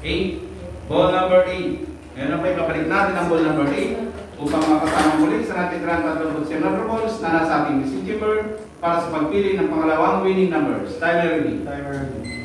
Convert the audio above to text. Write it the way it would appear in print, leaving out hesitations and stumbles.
8. Ball number 8. Ngayon po, ipapalit natin ang ball number 8 upang makasama muli sa natin number balls na nasa ating message chamber para sa pagpili ng pangalawang winning numbers. Timer ready. Timer ready.